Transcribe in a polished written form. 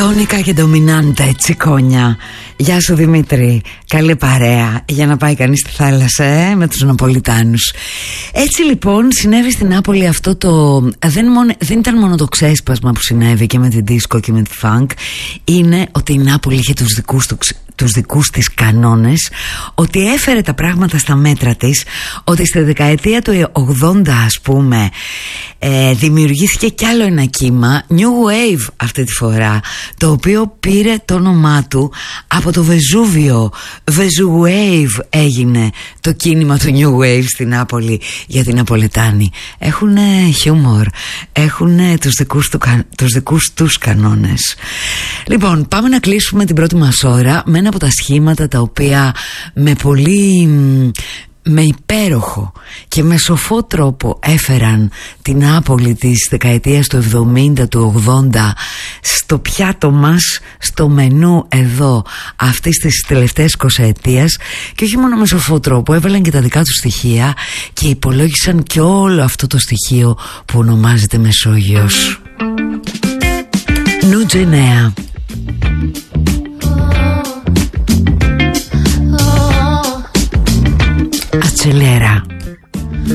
Τόνικα και ντομινάντε, τσικόνια. Γεια σου Δημήτρη, καλή παρέα για να πάει κανείς στη θάλασσα με τους Ναπολιτάνους. Έτσι λοιπόν συνέβη στην Νάπολη αυτό το... Δεν ήταν μόνο το ξέσπασμα που συνέβη και με την δίσκο και με τη φανκ. Είναι ότι η Νάπολη είχε τους δικούς της κανόνες, ότι έφερε τα πράγματα στα μέτρα της, ότι στη δεκαετία του 80 ας πούμε δημιουργήθηκε κι άλλο ένα κύμα, New Wave αυτή τη φορά, το οποίο πήρε το όνομά του από το Βεζούβιο. Wave έγινε το κίνημα του New Wave στην Νάπολη, γιατί οι Ναπολιτάνοι έχουν χιούμορ, έχουν τους δικούς τους κανόνες. Λοιπόν, πάμε να κλείσουμε την πρώτη μας ώρα με ένα από τα σχήματα τα οποία με υπέροχο και με σοφό τρόπο έφεραν την Νάπολη της δεκαετίας του 70, του 80 στο πιάτο μας, στο μενού εδώ αυτής της τελευταίας 20 ετίας, και όχι μόνο με σοφό τρόπο, έβαλαν και τα δικά τους στοιχεία και υπολόγισαν και όλο αυτό το στοιχείο που ονομάζεται Μεσόγειος. Νου Τζενέα.